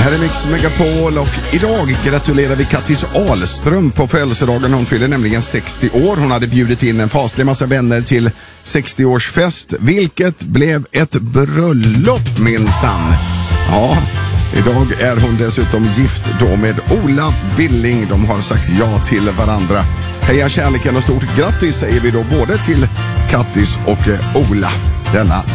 här är Mix Megapol och idag gratulerar vi Kattis Ahlström på födelsedagen. Hon fyller nämligen 60 år. Hon hade bjudit in en faslig massa vänner till 60-årsfest, vilket blev ett bröllop minsann. Ja, idag är hon dessutom gift då med Ola Willing. De har sagt ja till varandra. Heja kärleken och stort grattis säger vi då både till Kattis och Ola denna